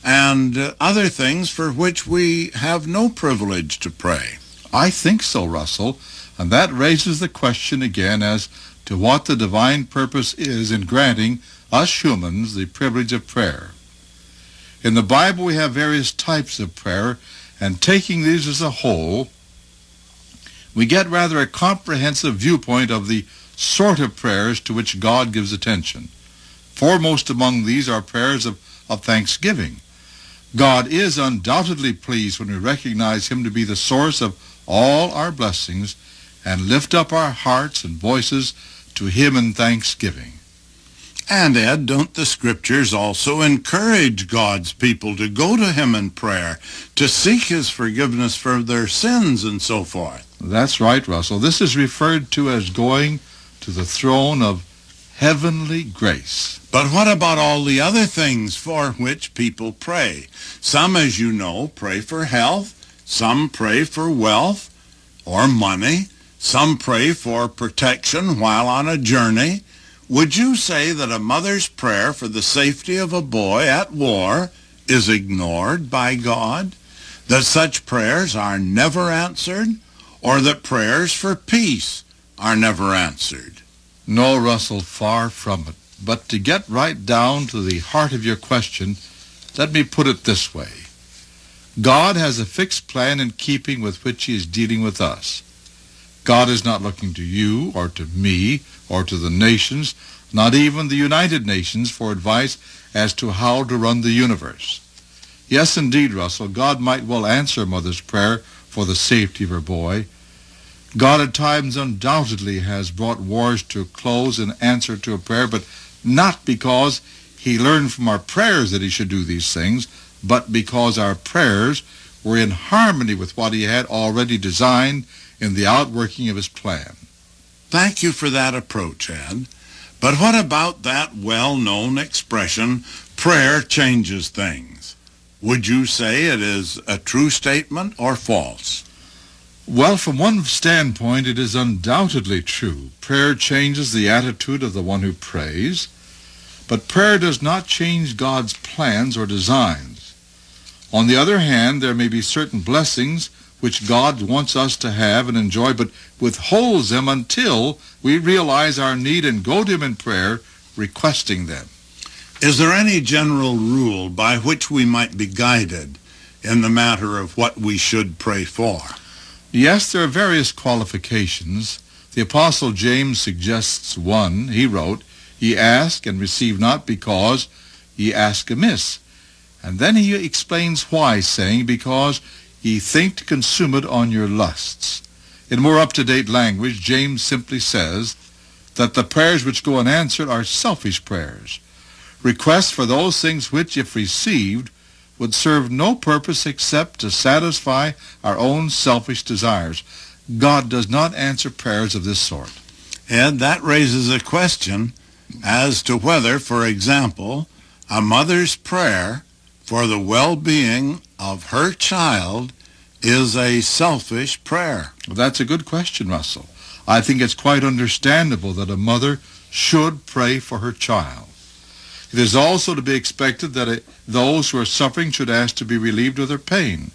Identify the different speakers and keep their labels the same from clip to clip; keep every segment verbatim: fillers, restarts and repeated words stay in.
Speaker 1: and uh, other things for which we have no privilege to pray.
Speaker 2: I think so, Russell, and that raises the question again as to what the divine purpose is in granting us humans the privilege of prayer. In the Bible we have various types of prayer, and taking these as a whole, we get rather a comprehensive viewpoint of the sort of prayers to which God gives attention. Foremost among these are prayers of, of thanksgiving. God is undoubtedly pleased when we recognize Him to be the source of all our blessings and lift up our hearts and voices to Him in thanksgiving.
Speaker 1: And, Ed, don't the Scriptures also encourage God's people to go to Him in prayer, to seek His forgiveness for their sins and so forth?
Speaker 2: That's right, Russell. This is referred to as going to the throne of heavenly grace.
Speaker 1: But what about all the other things for which people pray? Some, as you know, pray for health. Some pray for wealth or money. Some pray for protection while on a journey. Would you say that a mother's prayer for the safety of a boy at war is ignored by God? That such prayers are never answered? Or that prayers for peace are never answered?
Speaker 2: No, Russell, far from it. But to get right down to the heart of your question, let me put it this way. God has a fixed plan in keeping with which He is dealing with us. God is not looking to you or to me or to the nations, not even the United Nations, for advice as to how to run the universe. Yes, indeed, Russell, God might well answer a mother's prayer for the safety of her boy. God at times undoubtedly has brought wars to a close in answer to a prayer, but not because He learned from our prayers that He should do these things, but because our prayers were in harmony with what He had already designed in the outworking of His plan.
Speaker 1: Thank you for that approach, Ed. But what about that well-known expression, prayer changes things? Would you say it is a true statement or false?
Speaker 2: Well, from one standpoint, it is undoubtedly true. Prayer changes the attitude of the one who prays, but prayer does not change God's plans or designs. On the other hand, there may be certain blessings which God wants us to have and enjoy, but withholds them until we realize our need and go to Him in prayer, requesting them.
Speaker 1: Is there any general rule by which we might be guided in the matter of what we should pray for?
Speaker 2: Yes, there are various qualifications. The Apostle James suggests one. He wrote, "Ye ask and receive not because ye ask amiss." And then he explains why, saying, "Because ye think to consume it on your lusts." In more up-to-date language, James simply says that the prayers which go unanswered are selfish prayers, requests for those things which, if received, would serve no purpose except to satisfy our own selfish desires. God does not answer prayers of this sort.
Speaker 1: Ed, that raises a question as to whether, for example, a mother's prayer for the well-being of her child is a selfish prayer.
Speaker 2: Well, that's a good question, Russell. I think it's quite understandable that a mother should pray for her child. It is also to be expected that it, those who are suffering should ask to be relieved of their pain.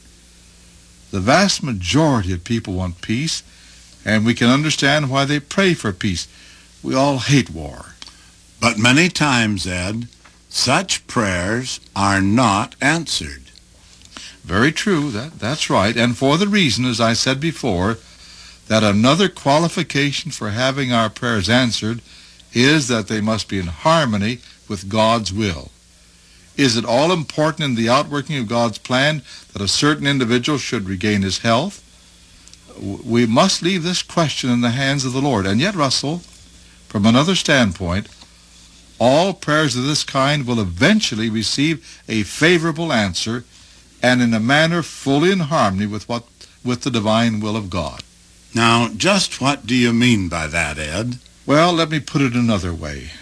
Speaker 2: The vast majority of people want peace, and we can understand why they pray for peace. We all hate war.
Speaker 1: But many times, Ed, such prayers are not answered.
Speaker 2: Very true, that, that's right, and for the reason, as I said before, that another qualification for having our prayers answered is that they must be in harmony with God's will. Is it all important in the outworking of God's plan that a certain individual should regain his health? We must leave this question in the hands of the Lord. And yet, Russell, from another standpoint, all prayers of this kind will eventually receive a favorable answer and in a manner fully in harmony with what with the divine will of God.
Speaker 1: Now, just what do you mean by that, Ed?
Speaker 2: Well, let me put it another way.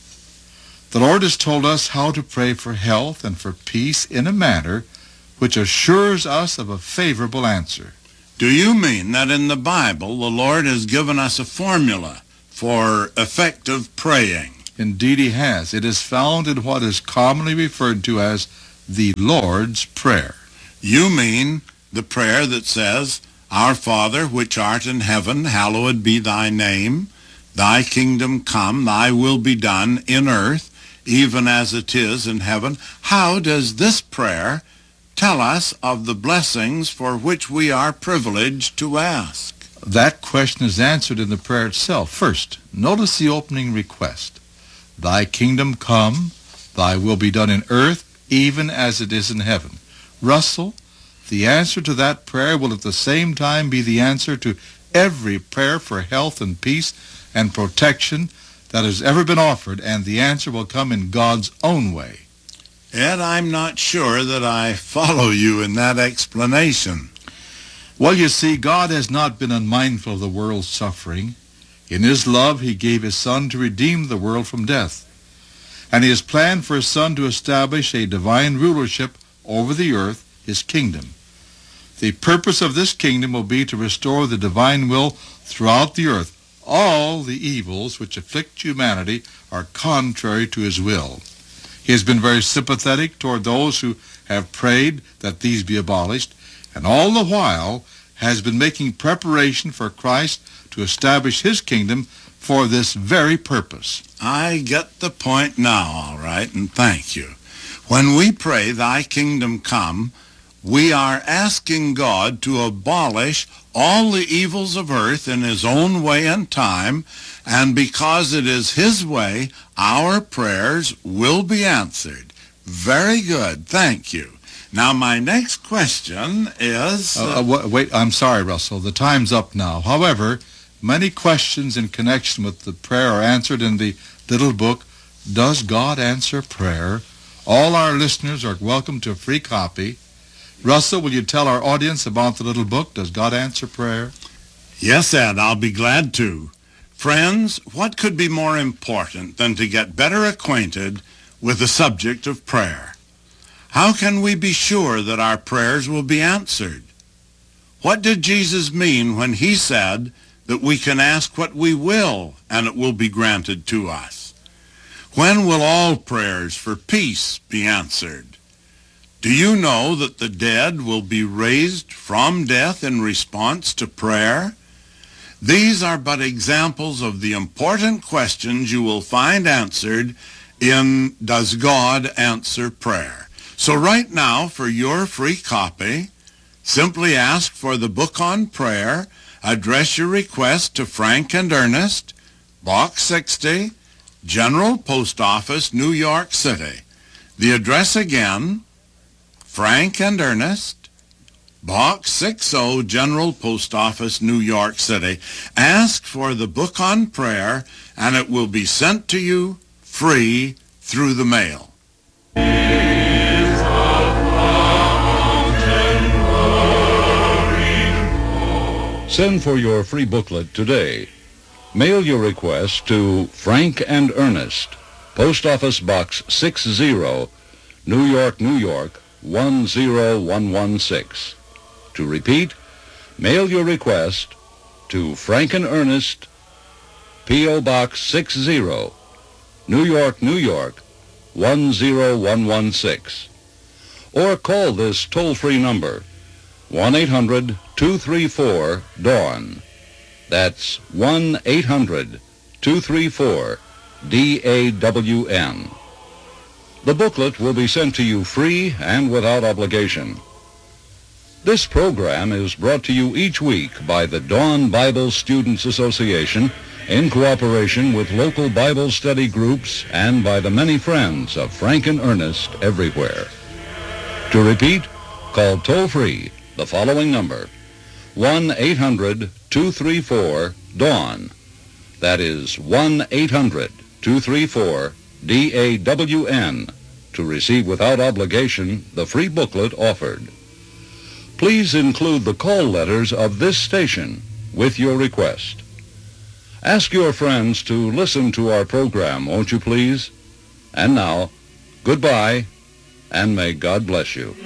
Speaker 2: The Lord has told us how to pray for health and for peace in a manner which assures us of a favorable answer.
Speaker 1: Do you mean that in the Bible the Lord has given us a formula for effective praying?
Speaker 2: Indeed He has. It is found in what is commonly referred to as the Lord's Prayer.
Speaker 1: You mean the prayer that says, Our Father, which art in heaven, hallowed be thy name. Thy kingdom come, thy will be done in earth, even as it is in heaven. How does this prayer tell us of the blessings for which we are privileged to ask?
Speaker 2: That question is answered in the prayer itself. First, notice the opening request. Thy kingdom come, thy will be done in earth, even as it is in heaven. Russell, the answer to that prayer will at the same time be the answer to every prayer for health and peace and protection that has ever been offered, and the answer will come in God's own way.
Speaker 1: Ed, I'm not sure that I follow you in that explanation.
Speaker 2: Well, you see, God has not been unmindful of the world's suffering. In his love, he gave his Son to redeem the world from death. And he has planned for his Son to establish a divine rulership over the earth, his kingdom. The purpose of this kingdom will be to restore the divine will throughout the earth. All the evils which afflict humanity are contrary to his will. He has been very sympathetic toward those who have prayed that these be abolished, and all the while has been making preparation for Christ to establish his kingdom for this very purpose.
Speaker 1: I get the point now, all right, and thank you. When we pray, Thy kingdom come, we are asking God to abolish all the evils of earth in his own way and time, and because it is his way, our prayers will be answered. Very good. Thank you. Now, my next question is...
Speaker 2: Uh, uh, w- wait, I'm sorry, Russell. The time's up now. However, many questions in connection with the prayer are answered in the little book, Does God Answer Prayer? All our listeners are welcome to a free copy. Russell, will you tell our audience about the little book, Does God Answer Prayer?
Speaker 1: Yes, Ed, I'll be glad to. Friends, what could be more important than to get better acquainted with the subject of prayer? How can we be sure that our prayers will be answered? What did Jesus mean when he said that we can ask what we will and it will be granted to us? When will all prayers for peace be answered? Do you know that the dead will be raised from death in response to prayer? These are but examples of the important questions you will find answered in Does God Answer Prayer? So right now, for your free copy, simply ask for the book on prayer, address your request to Frank and Ernest, Box sixty, General Post Office, New York City. The address again, Frank and Ernest, Box sixty, General Post Office, New York City. Ask for the book on prayer, and it will be sent to you free through the mail.
Speaker 3: Send for your free booklet today. Mail your request to Frank and Ernest, Post Office Box sixty, New York, New York, one zero one one six. To repeat, mail your request to Frank and Ernest, P O Box sixty, New York, New York, one zero one one six. Or call this toll-free number, one eight hundred two three four DAWN. That's one eight hundred two three four D A W N. The booklet will be sent to you free and without obligation. This program is brought to you each week by the Dawn Bible Students Association in cooperation with local Bible study groups and by the many friends of Frank and Ernest everywhere. To repeat, call toll-free the following number, one eight hundred two three four DAWN. That is one eight hundred two three four D A W N to receive without obligation the free booklet offered. Please include the call letters of this station with your request. Ask your friends to listen to our program, won't you please? And now, goodbye, and may God bless you.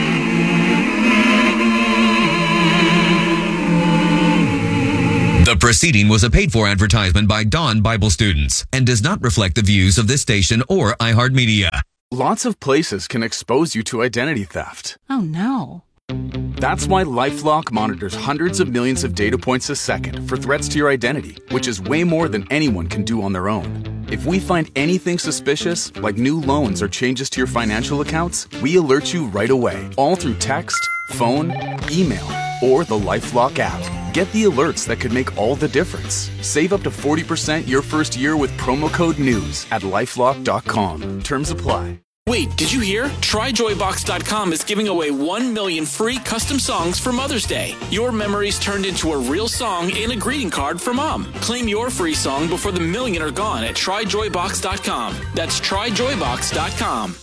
Speaker 4: The proceeding was a paid-for advertisement by Dawn Bible students and does not reflect the views of this station or iHeartMedia.
Speaker 5: Lots of places can expose you to identity theft.
Speaker 6: Oh, no.
Speaker 5: That's why LifeLock monitors hundreds of millions of data points a second for threats to your identity, which is way more than anyone can do on their own. If we find anything suspicious, like new loans or changes to your financial accounts, we alert you right away, all through text, phone, email, or the LifeLock app. Get the alerts that could make all the difference. Save up to forty percent your first year with promo code NEWS at lifelock dot com. Terms apply.
Speaker 7: Wait, did you hear? Try Joy Box dot com is giving away one million free custom songs for Mother's Day. Your memories turned into a real song and a greeting card for Mom. Claim your free song before the million are gone at Try Joy Box dot com. That's Try Joy Box dot com.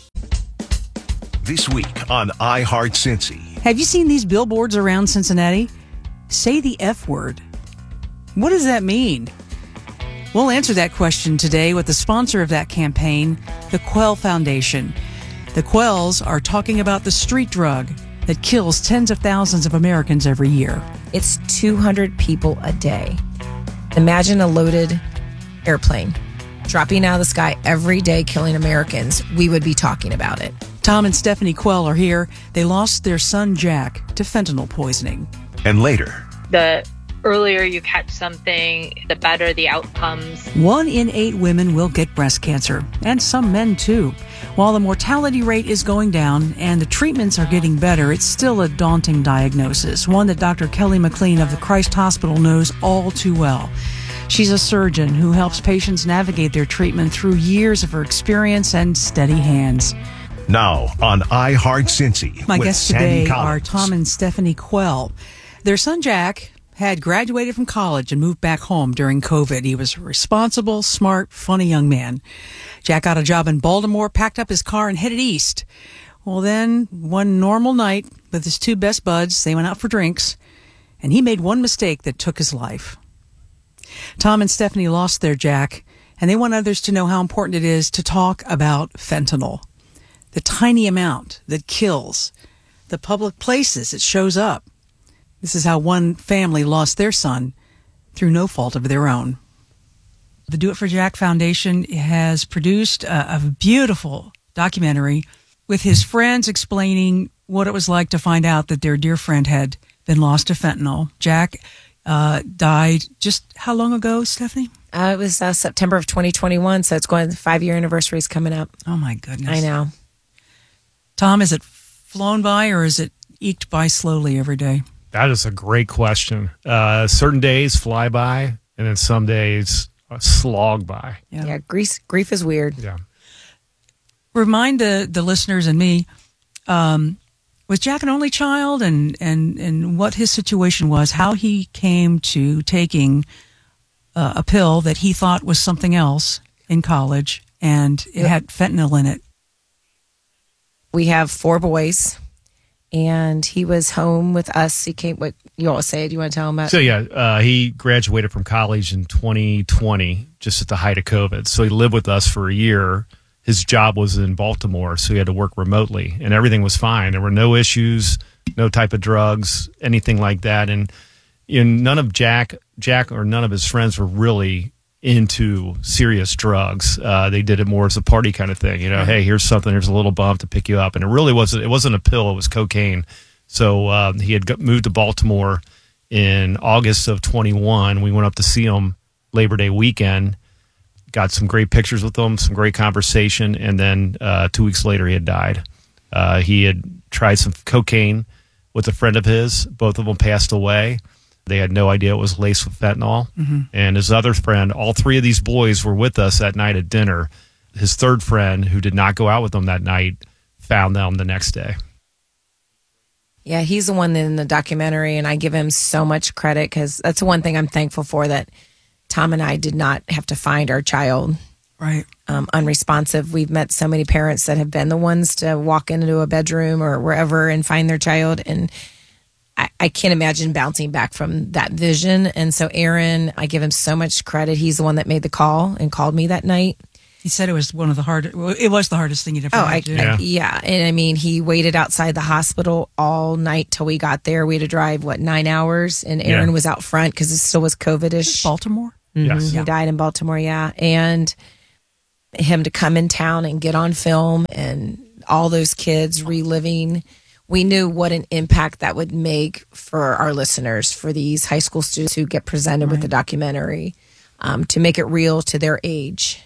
Speaker 8: This week on iHeart Cincy.
Speaker 6: Have you seen these billboards around Cincinnati? Say the F word. What does that mean? We'll answer that question today with the sponsor of that campaign, the Quell Foundation. The Quells are talking about the street drug that kills tens of thousands of Americans every year.
Speaker 9: It's two hundred people a day. Imagine a loaded airplane dropping out of the sky every day, killing Americans. We would be talking about it.
Speaker 6: Tom and Stephanie Quell are here. They lost their son, Jack, to fentanyl poisoning.
Speaker 8: And later,
Speaker 10: the earlier you catch something, the better the outcomes.
Speaker 6: One in eight women will get breast cancer, and some men too. While the mortality rate is going down and the treatments are getting better, it's still a daunting diagnosis, one that Doctor Kelly McLean of the Christ Hospital knows all too well. She's a surgeon who helps patients navigate their treatment through years of her experience and steady hands.
Speaker 8: Now on iHeart Cincy.
Speaker 6: My
Speaker 8: with
Speaker 6: guests
Speaker 8: Sandy
Speaker 6: today
Speaker 8: Collins.
Speaker 6: are Tom and Stephanie Quell. Their son, Jack, had graduated from college and moved back home during COVID. He was a responsible, smart, funny young man. Jack got a job in Baltimore, packed up his car, and headed east. Well, then, one normal night with his two best buds, they went out for drinks, and he made one mistake that took his life. Tom and Stephanie lost their Jack, and they want others to know how important it is to talk about fentanyl. The tiny amount that kills, the public places it shows up. This is how one family lost their son through no fault of their own. The Do It For Jack Foundation has produced a, a beautiful documentary with his friends explaining what it was like to find out that their dear friend had been lost to fentanyl. Jack uh, died just how long ago, Stephanie?
Speaker 9: Uh, it was uh, September of twenty twenty-one, so it's going, the five-year anniversary is coming up.
Speaker 6: Oh, my goodness.
Speaker 9: I know.
Speaker 6: Tom, is it flown by or is it eked by slowly every day?
Speaker 11: That is a great question. Uh, certain days fly by, and then some days uh, slog by.
Speaker 9: Yeah, yeah grief, grief is weird.
Speaker 11: Yeah.
Speaker 6: Remind the, the listeners and me, um, was Jack an only child, and, and, and what his situation was, how he came to taking uh, a pill that he thought was something else in college, and it had fentanyl in it.
Speaker 9: We have four boys, and he was home with us. He came, what you always say, do you want to tell him about?
Speaker 11: So, yeah, uh, he graduated from college in twenty twenty, just at the height of COVID. So he lived with us for a year. His job was in Baltimore, so he had to work remotely, and everything was fine. There were no issues, no type of drugs, anything like that. And you know, none of Jack, Jack or none of his friends were really into serious drugs. Uh, they did it more as a party kind of thing. You know, hey, here's something, here's a little bump to pick you up. And it really wasn't, it wasn't a pill, it was cocaine. So um, he had got, moved to Baltimore in August of twenty-one. We went up to see him Labor Day weekend, got some great pictures with him, some great conversation. And then uh, two weeks later, he had died. Uh, he had tried some cocaine with a friend of his. Both of them passed away. They had no idea it was laced with fentanyl. Mm-hmm. And his other friend, all three of these boys were with us that night at dinner. His third friend, who did not go out with them that night, found them the next day.
Speaker 9: Yeah, he's the one in the documentary, and I give him so much credit because that's the one thing I'm thankful for, that Tom and I did not have to find our child
Speaker 6: right
Speaker 9: um, unresponsive. We've met so many parents that have been the ones to walk into a bedroom or wherever and find their child, and I, I can't imagine bouncing back from that vision. And so Aaron, I give him so much credit. He's the one that made the call and called me that night.
Speaker 6: He said it was one of the hardest, it was the hardest thing he'd ever
Speaker 9: Oh,
Speaker 6: had
Speaker 9: I,
Speaker 6: to do.
Speaker 9: I, yeah. And I mean, he waited outside the hospital all night till we got there. We had to drive, what, nine hours? And Aaron
Speaker 11: Yeah.
Speaker 9: was out front because it still was COVID-ish.
Speaker 6: Baltimore?
Speaker 9: Mhm.
Speaker 11: Yes.
Speaker 9: He
Speaker 11: Yeah.
Speaker 9: died in Baltimore, yeah. And him to come in town and get on film and all those kids reliving. We knew what an impact that would make for our listeners, for these high school students who get presented with the documentary, um, to make it real to their age.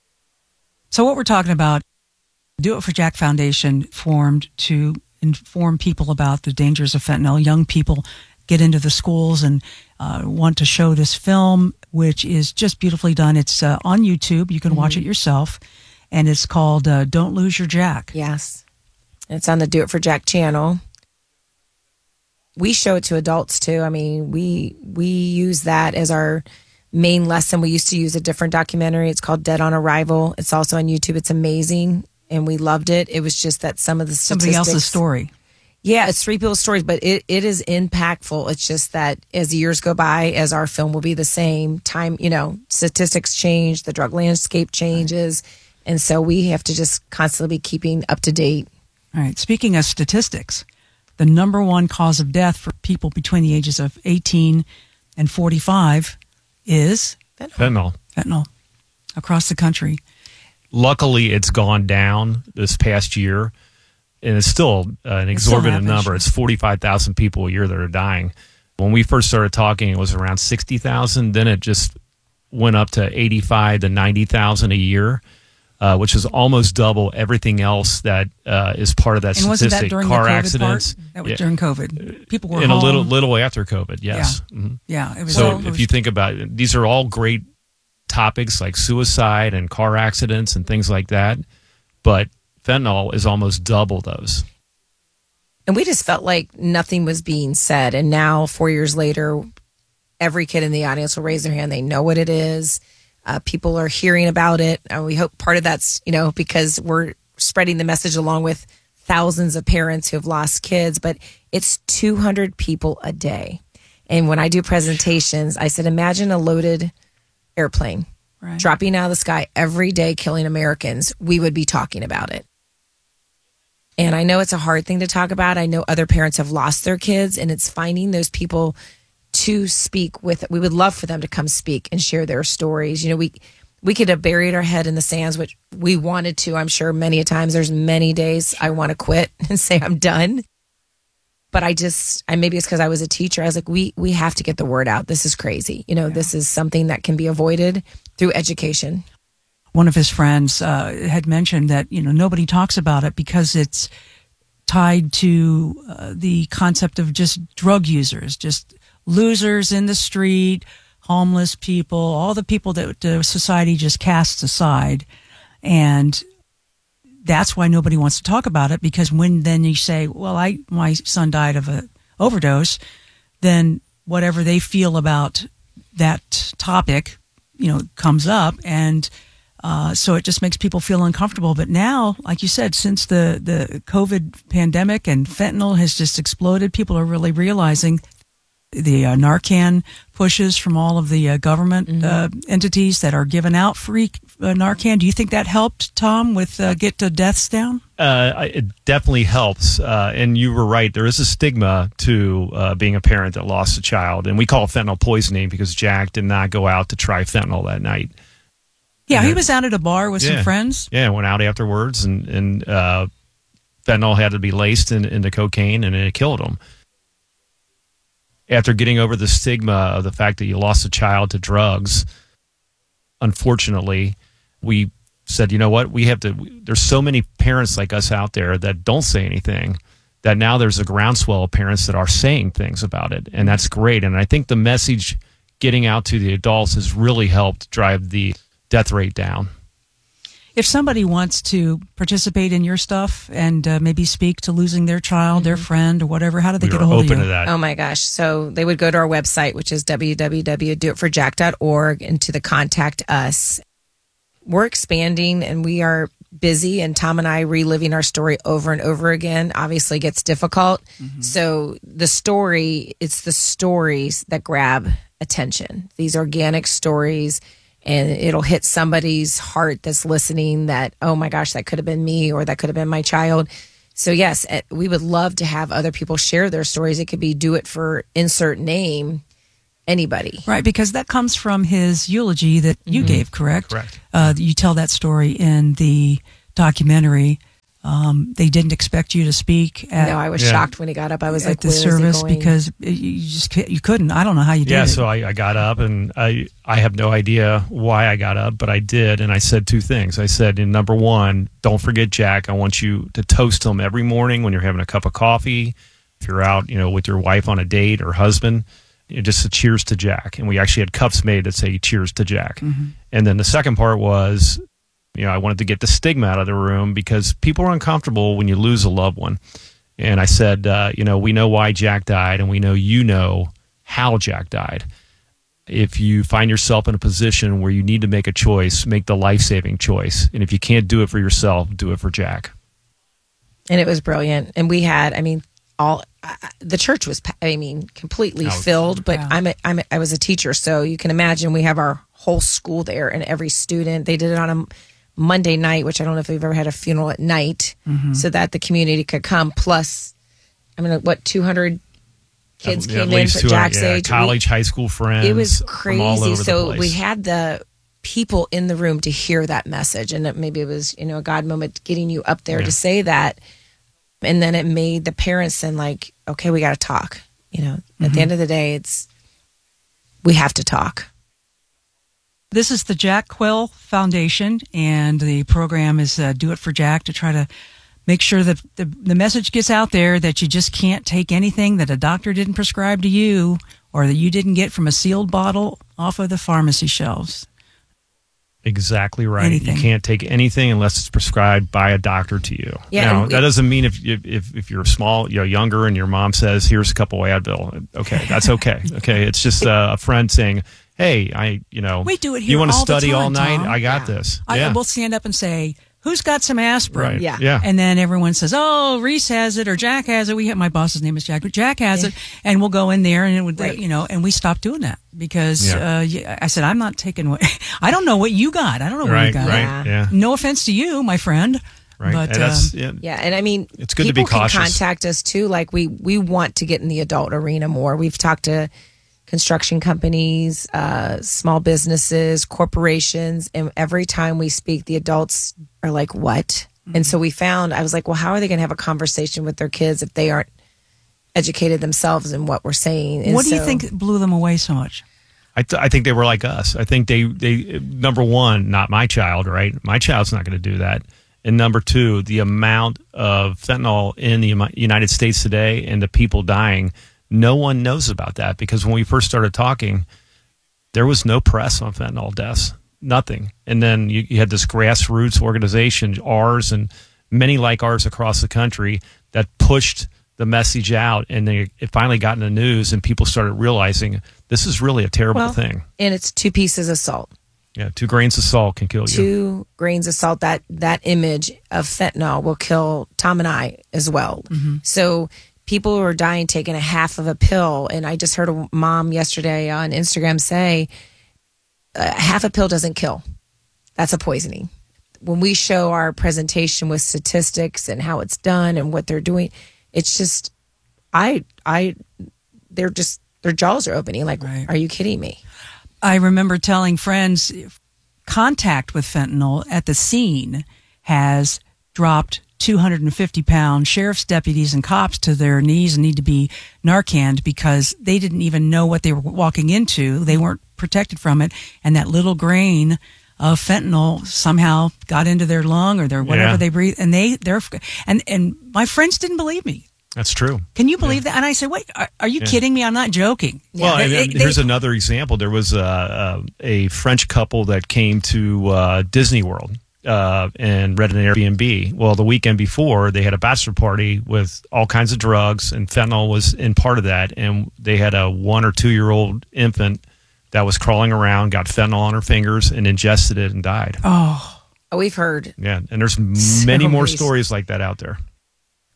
Speaker 6: So what we're talking about, Do It for Jack Foundation formed to inform people about the dangers of fentanyl. Young people get into the schools and uh, want to show this film, which is just beautifully done. It's uh, on YouTube. You can watch it yourself. And it's called uh, Don't Lose Your Jack.
Speaker 9: Yes. It's on the Do It for Jack channel. We show it to adults too. I mean, we we use that as our main lesson. We used to use a different documentary. It's called Dead on Arrival. It's also on YouTube. It's amazing, and we loved it. It was just that some of the
Speaker 6: Somebody
Speaker 9: statistics,
Speaker 6: else's story.
Speaker 9: Yeah, it's three people's stories, but it, it is impactful. It's just that as years go by, as our film will be the same time, you know, statistics change, the drug landscape changes, and so we have to just constantly be keeping up to date.
Speaker 6: All right. Speaking of statistics, the number one cause of death for people between the ages of eighteen and forty-five is
Speaker 11: Fentanyl.
Speaker 6: Fentanyl across the country.
Speaker 11: Luckily, it's gone down this past year, and it's still uh, an
Speaker 6: It's still
Speaker 11: exorbitant
Speaker 6: happening.
Speaker 11: number. It's forty-five thousand people a year that are dying. When we first started talking, it was around sixty thousand. Then it just went up to eighty-five to ninety thousand a year, uh, which is almost double everything else that uh, is part of that
Speaker 6: And wasn't
Speaker 11: statistic.
Speaker 6: that during
Speaker 11: Car
Speaker 6: the COVID
Speaker 11: accidents.
Speaker 6: part? That was
Speaker 11: Yeah.
Speaker 6: during COVID. People were
Speaker 11: in
Speaker 6: home.
Speaker 11: a little little after COVID, yes.
Speaker 6: Yeah.
Speaker 11: Mhm.
Speaker 6: Yeah, it was
Speaker 11: so
Speaker 6: all- it
Speaker 11: if
Speaker 6: was-
Speaker 11: you think about it, these are all great topics like suicide and car accidents and things like that, but fentanyl is almost double those.
Speaker 9: And we just felt like nothing was being said. And now, four years later, every kid in the audience will raise their hand. They know what it is. Uh, people are hearing about it. And we hope part of that's, you know, because we're spreading the message along with thousands of parents who have lost kids. But it's two hundred people a day. And when I do presentations, I said, imagine a loaded airplane
Speaker 6: Right.
Speaker 9: dropping out of the sky every day, killing Americans. We would be talking about it. And I know it's a hard thing to talk about. I know other parents have lost their kids, and it's finding those people to speak with. We would love for them to come speak and share their stories. You know, we we could have buried our head in the sands, which we wanted to. I'm sure many a times there's many days I want to quit and say I'm done. But I just, I maybe it's because I was a teacher. I was like, we we have to get the word out. This is crazy. You know, this is something that can be avoided through education.
Speaker 6: One of his friends uh, had mentioned that, you know, nobody talks about it because it's tied to uh, the concept of just drug users, just losers in the street, homeless people, all the people that the society just casts aside. And that's why nobody wants to talk about it, because when then you say, well, I my son died of a overdose, then whatever they feel about that topic, you know, comes up, and uh, so it just makes people feel uncomfortable. But now, like you said, since the, the COVID pandemic and fentanyl has just exploded, people are really realizing the uh, Narcan pushes from all of the uh, government
Speaker 9: Mm-hmm.
Speaker 6: uh, entities that are giving out free uh, Narcan. Do you think that helped, Tom, with uh, get the deaths down?
Speaker 11: Uh, I- it definitely helps. Uh, and you were right. There is a stigma to uh, being a parent that lost a child. And we call it fentanyl poisoning because Jack did not go out to try fentanyl that night.
Speaker 6: Yeah, he was out at a bar with
Speaker 11: Yeah.
Speaker 6: some friends.
Speaker 11: Yeah, went out afterwards, and, and uh, fentanyl had to be laced in, into cocaine, and it killed him. After getting over the stigma of the fact that you lost a child to drugs, unfortunately, we said, you know what, we have to, there's so many parents like us out there that don't say anything, that now there's a groundswell of parents that are saying things about it, and that's great. And I think the message getting out to the adults has really helped drive the death rate down.
Speaker 6: If somebody wants to participate in your stuff and uh, maybe speak to losing their child, their friend, or whatever, how do they
Speaker 11: We
Speaker 6: get
Speaker 11: are
Speaker 6: a hold
Speaker 11: open
Speaker 6: of you?
Speaker 11: to that.
Speaker 9: Oh my gosh. So they would go to our website, which is w w w dot do it for jack dot org, and to the contact us. We're expanding and we are busy, and Tom and I reliving our story over and over again obviously gets difficult. So the story, it's the stories that grab attention, these organic stories. and it'll hit somebody's heart that's listening that, oh my gosh, that could have been me or that could have been my child. So yes, eh, we would love to have other people share their stories. It could be do it for insert name, anybody.
Speaker 6: Right, because that comes from his eulogy that you gave, correct?
Speaker 11: Correct.
Speaker 6: Uh, you tell that story in the documentary. Um, they didn't expect you to speak at,
Speaker 9: no, I was
Speaker 11: Yeah.
Speaker 9: shocked when he got up. I was
Speaker 6: at
Speaker 9: like,
Speaker 6: the
Speaker 9: where is he
Speaker 6: service
Speaker 9: going?
Speaker 6: because you just ca- you couldn't. I don't know how you did
Speaker 11: Yeah,
Speaker 6: it.
Speaker 11: so I, I got up and I I have no idea why I got up, but I did, and I said two things. I said, in number one, don't forget Jack. I want you to toast him every morning when you're having a cup of coffee, if you're out, you know, with your wife on a date or husband, you know, just a cheers to Jack. And we actually had cups made that say cheers to Jack.
Speaker 6: Mm-hmm.
Speaker 11: And then the second part was, you know, I wanted to get the stigma out of the room because people are uncomfortable when you lose a loved one. And I said, uh, you know, we know why Jack died, and we know you know how Jack died. If you find yourself in a position where you need to make a choice, make the life-saving choice. And if you can't do it for yourself, do it for Jack.
Speaker 9: And it was brilliant. And we had, I mean, all uh, the church was, pa- I mean, completely
Speaker 11: Oh,
Speaker 9: filled. But
Speaker 6: wow.
Speaker 9: I'm, a, I'm a, I was a teacher, so you can imagine we have our whole school there, and every student. They did it on a Monday night, which I don't know if we've ever had a funeral at night,
Speaker 6: Mm-hmm.
Speaker 9: so that the community could come. Plus, I mean, what two hundred kids
Speaker 11: At- at
Speaker 9: came in
Speaker 11: least
Speaker 9: for
Speaker 11: two hundred,
Speaker 9: Jack's
Speaker 11: yeah,
Speaker 9: age. We-
Speaker 11: college, high school friends.
Speaker 9: it was
Speaker 11: from all
Speaker 9: crazy.
Speaker 11: over the
Speaker 9: So
Speaker 11: place.
Speaker 9: we had the people in the room to hear that message, and that maybe it was, you know, a God moment getting you up there
Speaker 11: Yeah.
Speaker 9: to say that. And then it made the parents then like, okay, we got to talk. You know, at the end of the day, it's we have to talk.
Speaker 6: This is the Jack Quill Foundation, and the program is uh, Do It for Jack, to try to make sure that the, the message gets out there that you just can't take anything that a doctor didn't prescribe to you or that you didn't get from a sealed bottle off of the pharmacy shelves.
Speaker 11: Exactly right.
Speaker 6: Anything.
Speaker 11: You can't take anything unless it's prescribed by a doctor to you.
Speaker 9: Yeah,
Speaker 11: Now,
Speaker 9: and
Speaker 11: that
Speaker 9: we-
Speaker 11: doesn't mean if, if if if you're small, you know, younger, and your mom says, "Here's a couple of Advil." Okay, that's okay. Okay, it's just uh, a friend saying, "Hey, I, you know,
Speaker 6: We do it here
Speaker 11: You want to
Speaker 6: all the
Speaker 11: study
Speaker 6: time,
Speaker 11: all night?
Speaker 6: Tom.
Speaker 11: I got
Speaker 9: Yeah.
Speaker 11: this."
Speaker 6: I
Speaker 11: yeah.
Speaker 6: will stand up and say, who's got some aspirin?
Speaker 11: Right.
Speaker 9: Yeah.
Speaker 11: Yeah.
Speaker 6: And then everyone says, oh, Reese has it or Jack has it. We have, my boss's name is Jack, but Jack has it. And we'll go in there and it would,
Speaker 9: Right.
Speaker 6: you know, and we stopped doing that because
Speaker 11: Yeah.
Speaker 6: uh, yeah, I said, I'm not taking what, I don't know what you got. I don't know what you
Speaker 11: Right.
Speaker 6: got.
Speaker 11: Right.
Speaker 9: Yeah.
Speaker 11: Yeah.
Speaker 6: No offense to you, my friend.
Speaker 11: Right.
Speaker 6: But,
Speaker 11: and that's
Speaker 6: um,
Speaker 11: yeah.
Speaker 9: Yeah, and I mean,
Speaker 11: It's good to be
Speaker 9: people
Speaker 11: cautious.
Speaker 9: can contact us too. Like we we want to get in the adult arena more. We've talked to construction companies, uh, small businesses, corporations, and every time we speak, the adults are like, "What?" And so we found, I was like, "Well, how are they going to have a conversation with their kids if they aren't educated themselves in what we're saying?" And
Speaker 6: what do you
Speaker 9: so-
Speaker 6: think blew them away so much?
Speaker 11: I, th- I think they were like us. I think they, they, number one, not my child, right? My child's not going to do that. And number two, the amount of fentanyl in the Umi- United States today and the people dying, no one knows about that because when we first started talking, there was no press on fentanyl deaths, nothing. And then you, you had this grassroots organization, ours and many like ours across the country, that pushed the message out, and they, it finally got in the news, and people started realizing this is really a terrible
Speaker 9: Well,
Speaker 11: thing.
Speaker 9: And it's two pieces of salt.
Speaker 11: Yeah, two grains of salt can kill you.
Speaker 9: Two grains of salt. That that image of fentanyl will kill Tom and I as well. So people who are dying taking a half of a pill, and I just heard a mom yesterday on Instagram say, uh, half a pill doesn't kill. That's a poisoning. When we show our presentation with statistics and how it's done and what they're doing, it's just, I, I, they're just, their jaws are opening. Like,
Speaker 6: Right.
Speaker 9: are you kidding me?
Speaker 6: I remember telling friends contact with fentanyl at the scene has dropped two hundred fifty pound sheriff's deputies and cops to their knees and need to be Narcaned because they didn't even know what they were walking into. They weren't protected from it. And that little grain of fentanyl somehow got into their lung or their whatever
Speaker 11: Yeah.
Speaker 6: they breathe. And they, they're, and, and my friends didn't believe me.
Speaker 11: That's true.
Speaker 6: Can you believe that? And I said, wait, are, are you
Speaker 11: Yeah.
Speaker 6: kidding me? I'm not joking.
Speaker 11: Well,
Speaker 6: They-
Speaker 11: and,
Speaker 6: they-
Speaker 11: and here's
Speaker 6: they-
Speaker 11: another example. There was uh, a French couple that came to uh, Disney World uh, and rented an Airbnb. Well, the weekend before, they had a bachelor party with all kinds of drugs, and fentanyl was in part of that. And they had a one or two year old infant that was crawling around, got fentanyl on her fingers, and ingested it and died.
Speaker 6: Oh,
Speaker 9: Oh, we've heard.
Speaker 11: Yeah, and there's
Speaker 9: So
Speaker 11: many more
Speaker 9: many-
Speaker 11: stories like that out there.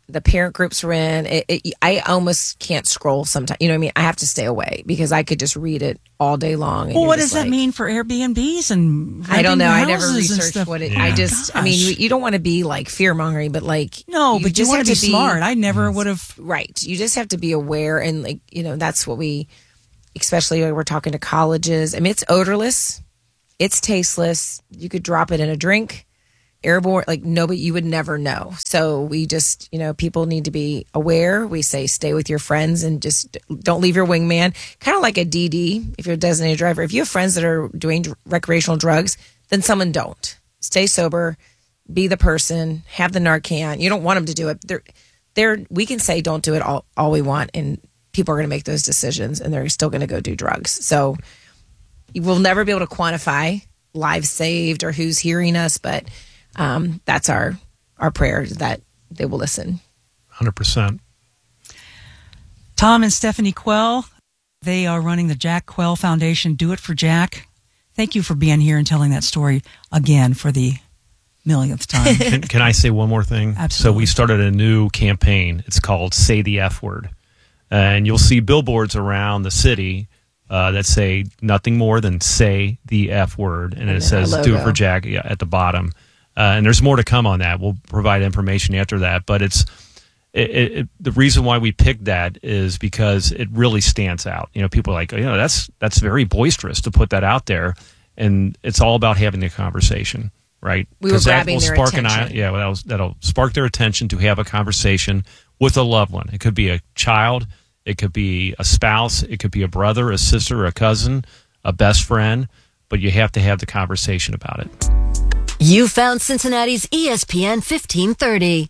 Speaker 9: the parent groups we're in, it, it, I almost can't scroll sometimes. You know what I mean? I have to stay away because I could just read it all day long.
Speaker 6: Well, what does like, that mean for Airbnbs and
Speaker 9: I don't know. I never researched what it.
Speaker 2: Yeah.
Speaker 9: I just.
Speaker 6: Gosh.
Speaker 9: I mean, you, you don't want to be like fear mongering, but like
Speaker 6: no,
Speaker 9: you
Speaker 6: but
Speaker 9: just
Speaker 6: you want
Speaker 9: have
Speaker 6: to be smart. I never would have.
Speaker 9: Right. You just have to be aware, and like you know, that's what we, especially when we're talking to colleges. I mean, it's odorless, it's tasteless. You could drop it in a drink. Airborne, like nobody, you would never know. So we just, you know, people need to be aware. We say stay with your friends and just don't leave your wingman. Kind of like a D D, if you're a designated driver. If you have friends that are doing recreational drugs, then someone don't. Stay sober, be the person, have the Narcan. You don't want them to do it. They're, they're, we can say don't do it all, all we want, and people are going to make those decisions, and they're still going to go do drugs. So we'll never be able to quantify lives saved or who's hearing us, but Um, that's our our prayer that they will listen.
Speaker 11: one hundred percent.
Speaker 6: Tom and Stephanie Quell, they are running the Jack Quell Foundation. Do It for Jack. Thank you for being here and telling that story again for the millionth time.
Speaker 11: can, can I say one more thing?
Speaker 6: Absolutely.
Speaker 11: So we started a new campaign. It's called Say the F Word. And you'll see billboards around the city uh, that say nothing more than say the F word. And, and it says Do It for Jack yeah, at the bottom. Uh, and there's more to come on that. We'll provide information after that. But it's it, it, the reason why we picked that is because it really stands out. You know, people are like, you know, that's that's very boisterous to put that out there, and it's all about having the conversation, right?
Speaker 9: We were grabbing
Speaker 11: that will
Speaker 9: their
Speaker 11: spark
Speaker 9: attention.
Speaker 11: An, yeah, well, that'll, that'll spark their attention to have a conversation with a loved one. It could be a child, it could be a spouse, it could be a brother, a sister, a cousin, a best friend, but you have to have the conversation about it.
Speaker 12: You found Cincinnati's E S P N fifteen thirty.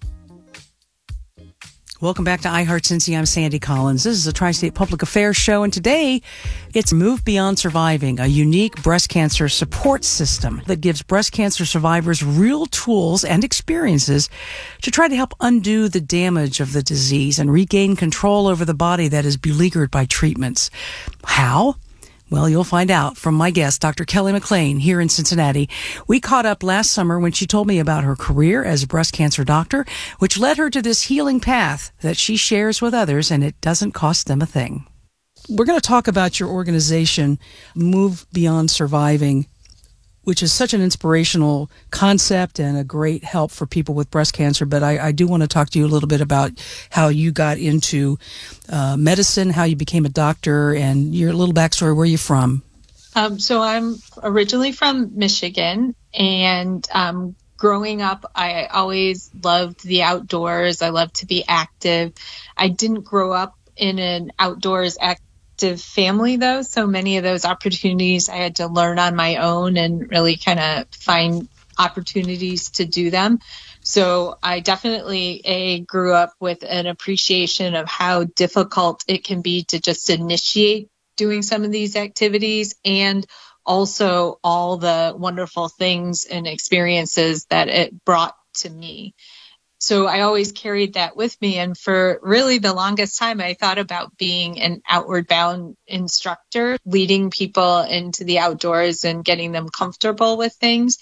Speaker 6: Welcome back to iHeart Cincy. I'm Sandy Collins. This is a Tri-State Public Affairs show, and today it's Move Beyond Surviving, a unique breast cancer support system that gives breast cancer survivors real tools and experiences to try to help undo the damage of the disease and regain control over the body that is beleaguered by treatments. How? Well, you'll find out from my guest, Doctor Kelly McLean, here in Cincinnati. We caught up last summer when she told me about her career as a breast cancer doctor, which led her to this healing path that she shares with others, and it doesn't cost them a thing. We're going to talk about your organization, Move Beyond Surviving, which is such an inspirational concept and a great help for people with breast cancer. But I, I do want to talk to you a little bit about how you got into uh, medicine, how you became a doctor, and your little backstory. Where are you from?
Speaker 10: Um, so I'm originally from Michigan, and um, growing up, I always loved the outdoors. I loved to be active. I didn't grow up in an outdoors active family, though, so many of those opportunities I had to learn on my own and really kind of find opportunities to do them. So I definitely a grew up with an appreciation of how difficult it can be to just initiate doing some of these activities, and also all the wonderful things and experiences that it brought to me. So I always carried that with me. And for really the longest time, I thought about being an outward bound instructor, leading people into the outdoors and getting them comfortable with things.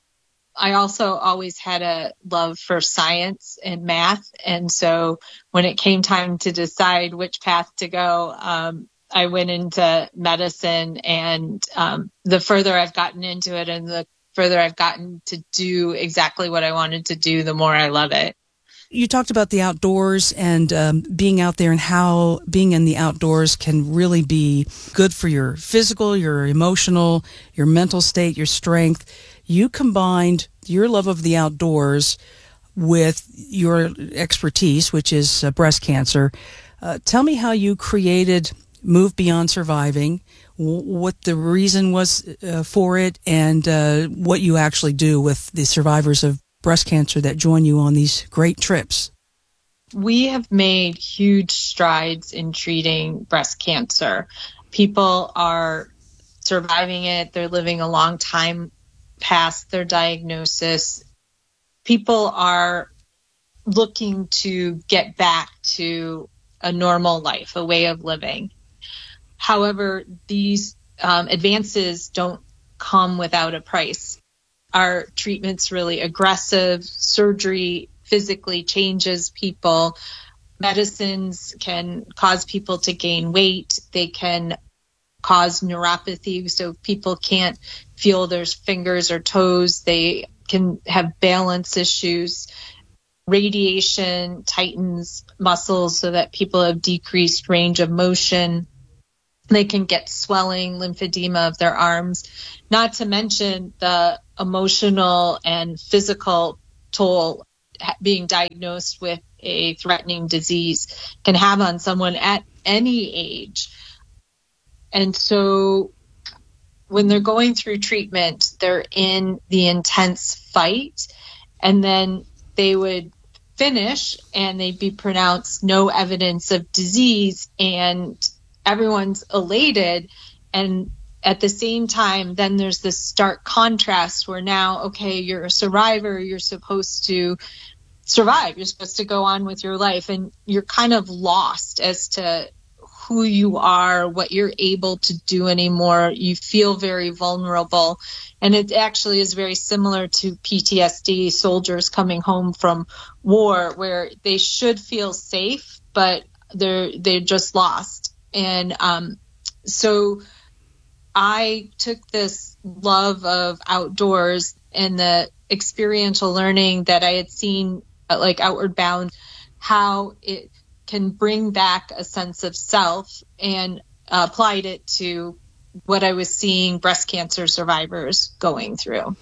Speaker 10: I also always had a love for science and math. And so when it came time to decide which path to go, um, I went into medicine. And um, the further I've gotten into it and the further I've gotten to do exactly what I wanted to do, the more I love it.
Speaker 6: You talked about the outdoors and um, being out there, and how being in the outdoors can really be good for your physical, your emotional, your mental state, your strength. You combined your love of the outdoors with your expertise, which is uh, breast cancer. Uh, tell me how you created Move Beyond Surviving, what the reason was uh, for it, and uh, what you actually do with the survivors of breast cancer that join you on these great trips.
Speaker 10: We have made huge strides in treating breast cancer. People are surviving it. They're living a long time past their diagnosis. People are looking to get back to a normal life, a way of living. However, these um, advances don't come without a price. Our treatment's really aggressive. Surgery physically changes people. Medicines can cause people to gain weight. They can cause neuropathy, so people can't feel their fingers or toes. They can have balance issues. Radiation tightens muscles so that people have decreased range of motion. They can get swelling, lymphedema of their arms, not to mention the emotional and physical toll being diagnosed with a threatening disease can have on someone at any age. And so when they're going through treatment, they're in the intense fight, and then they would finish and they'd be pronounced no evidence of disease, and everyone's elated. And at the same time, then there's this stark contrast where now, okay, you're a survivor, you're supposed to survive, you're supposed to go on with your life, and you're kind of lost as to who you are, what you're able to do anymore. You feel very vulnerable. And it actually is very similar to P T S D, soldiers coming home from war, where they should feel safe, but they're they're just lost. And um, so I took this love of outdoors and the experiential learning that I had seen, like Outward Bound, how it can bring back a sense of self, and uh, applied it to what I was seeing breast cancer survivors going through.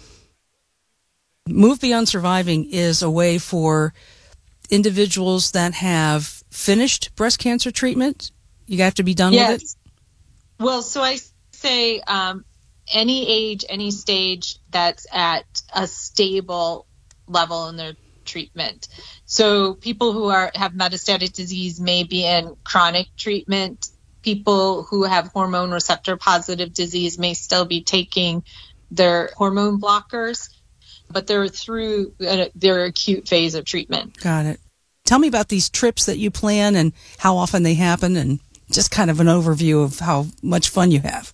Speaker 6: Move Beyond Surviving is a way for individuals that have finished breast cancer treatment. You have to be done
Speaker 10: yes.
Speaker 6: with it?
Speaker 10: Well, so I say um, any age, any stage that's at a stable level in their treatment. So people who are have metastatic disease may be in chronic treatment. People who have hormone receptor positive disease may still be taking their hormone blockers, but they're through their acute phase of treatment.
Speaker 6: Got it. Tell me about these trips that you plan and how often they happen, and just kind of an overview of how much fun you have.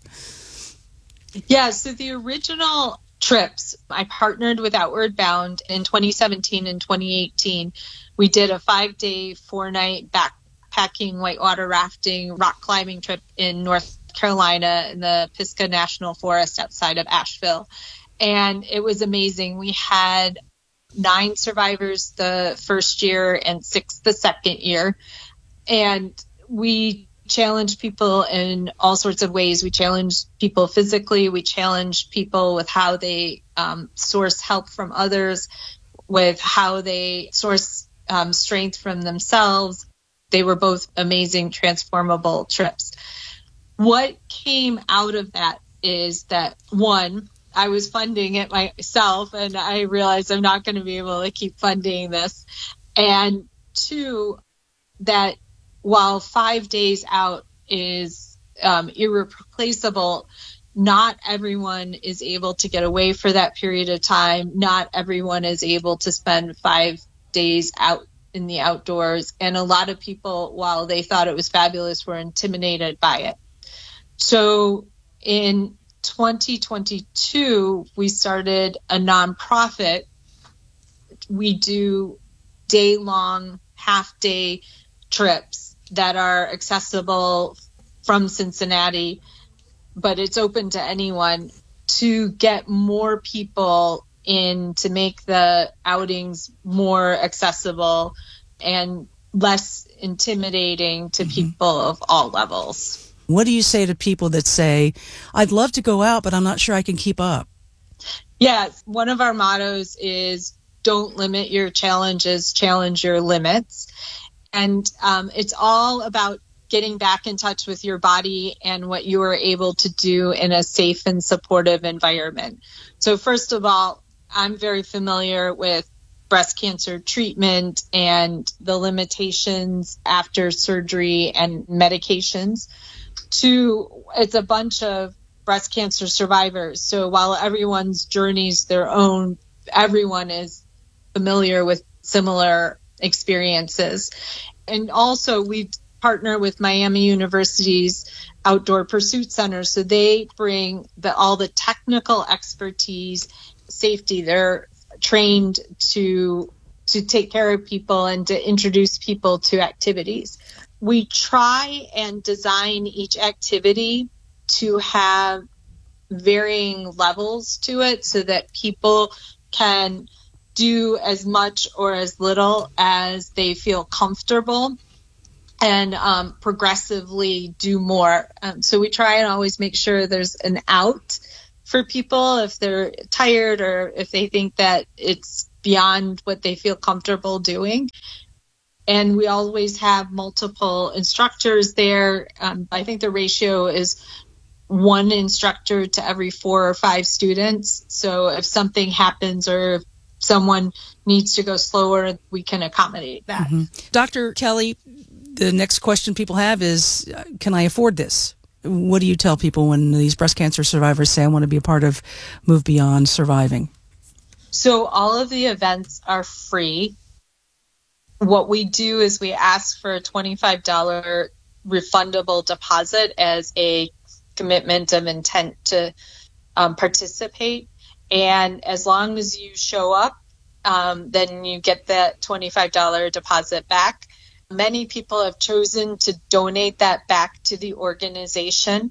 Speaker 10: Yeah, so the original trips, I partnered with Outward Bound in twenty seventeen and twenty eighteen. We did a five-day, four-night backpacking, whitewater rafting, rock climbing trip in North Carolina in the Pisgah National Forest outside of Asheville. And it was amazing. We had nine survivors the first year and six the second year. And we challenged people in all sorts of ways. We challenged people physically. We challenged people with how they um, source help from others, with how they source um, strength from themselves. They were both amazing, transformable trips. What came out of that is that, one, I was funding it myself, and I realized I'm not going to be able to keep funding this. And two, that while five days out is um, irreplaceable, not everyone is able to get away for that period of time. Not everyone is able to spend five days out in the outdoors. And a lot of people, while they thought it was fabulous, were intimidated by it. So in twenty twenty-two, we started a nonprofit. We do day-long, half-day trips that are accessible from Cincinnati, but it's open to anyone, to get more people in, to make the outings more accessible and less intimidating to mm-hmm. people of all levels.
Speaker 6: What do you say to people that say, I'd love to go out, but I'm not sure I can keep up?
Speaker 10: Yeah, one of our mottos is don't limit your challenges, challenge your limits. And um, it's all about getting back in touch with your body and what you are able to do in a safe and supportive environment. So first of all, I'm very familiar with breast cancer treatment and the limitations after surgery and medications. Two, it's a bunch of breast cancer survivors. So while everyone's journey's their own, everyone is familiar with similar experiences. And also we partner with Miami University's Outdoor Pursuit Center. So they bring the, all the technical expertise, safety. They're trained to to take care of people and to introduce people to activities. We try and design each activity to have varying levels to it so that people can do as much or as little as they feel comfortable and um, progressively do more. Um, so we try and always make sure there's an out for people if they're tired or if they think that it's beyond what they feel comfortable doing. And we always have multiple instructors there. Um, I think the ratio is one instructor to every four or five students. So if something happens or if someone needs to go slower, we can accommodate that.
Speaker 6: Mm-hmm. Doctor Kelly, the next question people have is, uh, can I afford this? What do you tell people when these breast cancer survivors say, I want to be a part of Move Beyond Surviving?
Speaker 10: So all of the events are free. What we do is we ask for a twenty-five dollars refundable deposit as a commitment of intent to um, participate. And as long as you show up, um, then you get that twenty-five dollars deposit back. Many people have chosen to donate that back to the organization.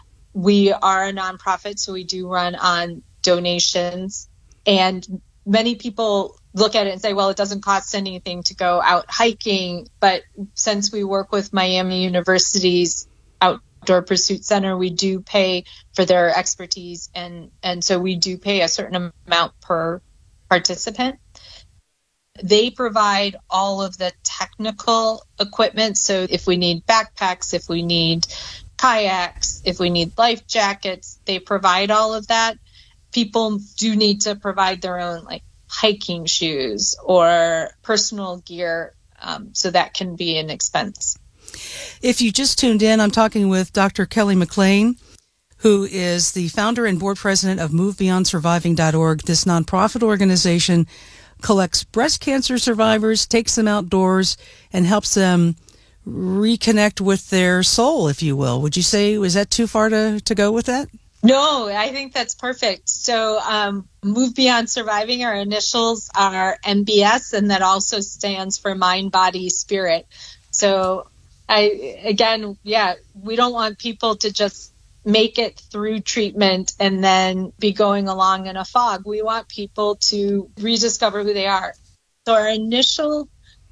Speaker 10: We are a nonprofit, so we do run on donations. And many people look at it and say, well, it doesn't cost anything to go out hiking. But since we work with Miami University's Outdoor Pursuit Center, we do pay for their expertise. And, and so we do pay a certain amount per participant. They provide all of the technical equipment. So if we need backpacks, if we need kayaks, if we need life jackets, they provide all of that. People do need to provide their own like hiking shoes or personal gear. Um, so that can be an expense.
Speaker 6: If you just tuned in, I'm talking with Doctor Kelly McLean, who is the founder and board president of move beyond surviving dot org. This nonprofit organization collects breast cancer survivors, takes them outdoors, and helps them reconnect with their soul, if you will. Would you say, was that too far to, to go with that?
Speaker 10: No, I think that's perfect. So um, Move Beyond Surviving, our initials are M B S, and that also stands for Mind, Body, Spirit. So I, again, yeah, we don't want people to just make it through treatment and then be going along in a fog. We want people to rediscover who they are. So our initial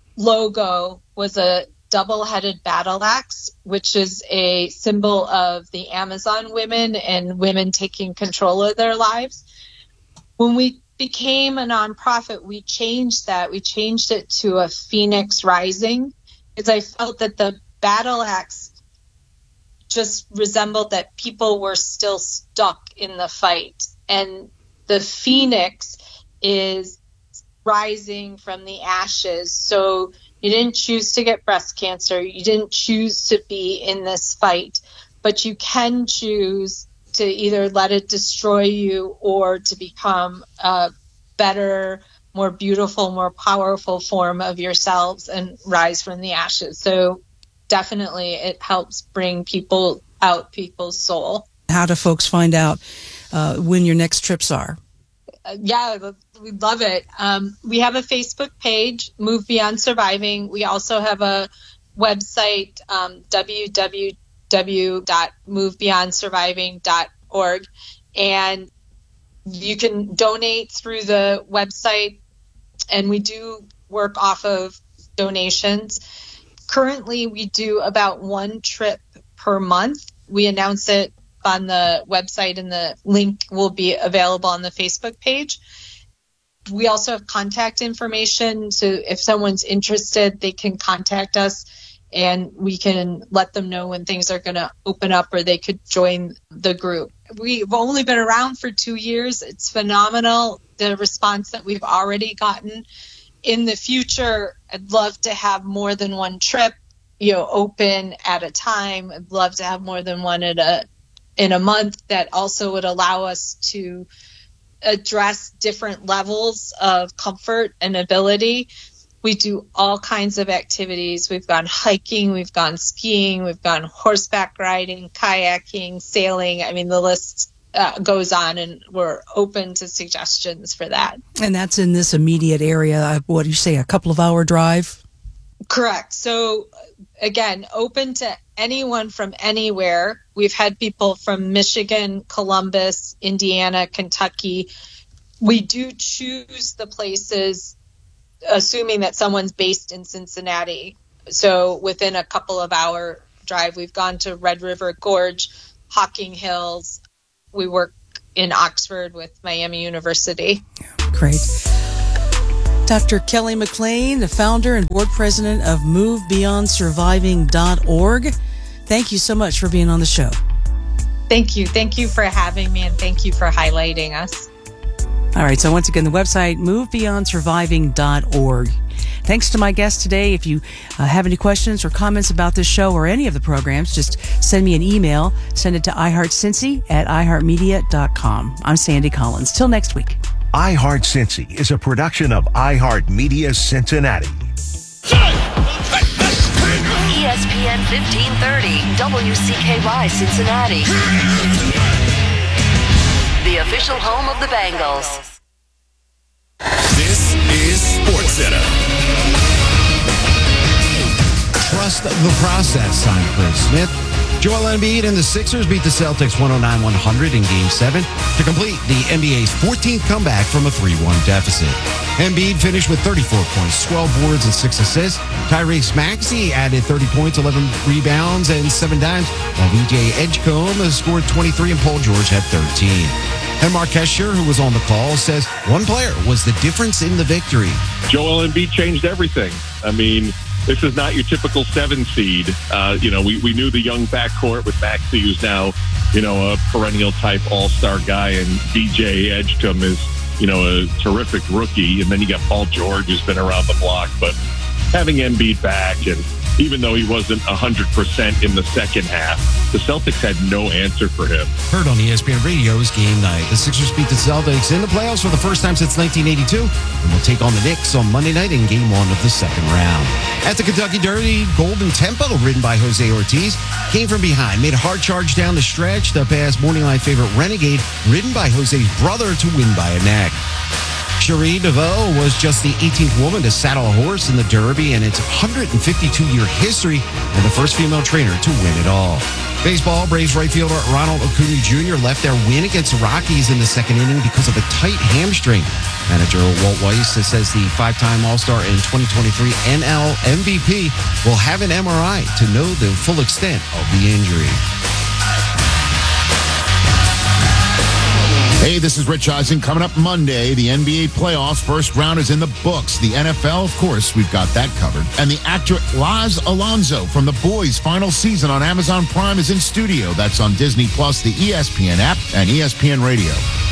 Speaker 10: logo was a double-headed battle axe, which is a symbol of the Amazon women and women taking control of their lives. When we became a nonprofit, we changed that. We changed it to a phoenix rising because I felt that the battle axe just resembled that people were still stuck in the fight. And the phoenix is rising from the ashes. So you didn't choose to get breast cancer. You didn't choose to be in this fight, but you can choose to either let it destroy you or to become a better, more beautiful, more powerful form of yourselves and rise from the ashes. So definitely it helps bring people out, people's soul.
Speaker 6: How do folks find out uh, when your next trips are?
Speaker 10: Uh, yeah, we love it. Um, we have a Facebook page, Move Beyond Surviving. We also have a website, um, w w w dot move beyond surviving dot org. And you can donate through the website, and we do work off of donations. Currently, we do about one trip per month. We announce it on the website, and the link will be available on the Facebook page. We also have contact information, so if someone's interested, they can contact us, and we can let them know when things are going to open up or they could join the group. We've only been around for two years. It's phenomenal, the response that we've already gotten. In the future, I'd love to have more than one trip, you know, open at a time. I'd love to have more than one at a in a month. That also would allow us to address different levels of comfort and ability. We do all kinds of activities. We've gone hiking, we've gone skiing, we've gone horseback riding, kayaking, sailing. I mean, the list uh, goes on, and we're open to suggestions for that.
Speaker 6: And that's in this immediate area. What do you say, a couple of hour drive?
Speaker 10: Correct. So again, open to anyone from anywhere. We've had people from Michigan, Columbus, Indiana, Kentucky. We do choose the places assuming that someone's based in Cincinnati. So within a couple of hour drive, we've gone to Red River Gorge, Hocking Hills. We work in Oxford with Miami University.
Speaker 6: Great. Doctor Kelly McLean, the founder and board president of move beyond surviving dot org. Thank you so much for being on the show.
Speaker 10: Thank you. Thank you for having me, and thank you for highlighting us.
Speaker 6: All right, so once again, the website, move beyond surviving dot org. Thanks to my guests today. If you uh, have any questions or comments about this show or any of the programs, just send me an email. Send it to iHeartCincy at i heart media dot com. I'm Sandy Collins. Till next week.
Speaker 8: iHeart Cincy is a production of iHeartMedia Cincinnati.
Speaker 12: E S P N fifteen thirty, W C K Y Cincinnati. The official home of the Bengals.
Speaker 13: This is SportsCenter.
Speaker 14: Trust the process. I'm Chris Smith. Joel Embiid and the Sixers beat the Celtics one oh nine one hundred in Game seven to complete the N B A's fourteenth comeback from a three one deficit. Embiid finished with thirty-four points, twelve boards, and six assists. Tyrese Maxey added thirty points, eleven rebounds, and seven dimes, while V J Edgecombe scored twenty-three and Paul George had thirteen. And Mark Kesher, who was on the call, says one player was the difference in the victory.
Speaker 15: Joel Embiid changed everything. I mean, this is not your typical seven seed. Uh, you know, we, we knew the young backcourt with Maxey, who's now, you know, a perennial type all-star guy, and D J Edgecombe is, you know, a terrific rookie. And then you got Paul George, who's been around the block. But having Embiid back, and even though he wasn't one hundred percent in the second half, the Celtics had no answer for him.
Speaker 14: Heard on E S P N Radio's Game Night. The Sixers beat the Celtics in the playoffs for the first time since nineteen eighty-two and will take on the Knicks on Monday night in Game one of the second round. At the Kentucky Derby, Golden Tempo, ridden by Jose Ortiz, came from behind, made a hard charge down the stretch to pass Morning Line favorite Renegade, ridden by Jose's brother, to win by a neck. Cherie DeVoe was just the eighteenth woman to saddle a horse in the Derby in its one hundred fifty-two year history, and the first female trainer to win it all. Baseball, Braves right fielder Ronald Acuna Junior left their win against the Rockies in the second inning because of a tight hamstring. Manager Walt Weiss says the five-time All-Star and twenty twenty-three N L M V P will have an M R I to know the full extent of the injury.
Speaker 16: Hey, this is Rich Eisen. Coming up Monday, the N B A playoffs. First round is in the books. The N F L, of course, we've got that covered. And the actor Laz Alonso from The Boys' final season on Amazon Prime is in studio. That's on Disney Plus, the E S P N app, and E S P N Radio.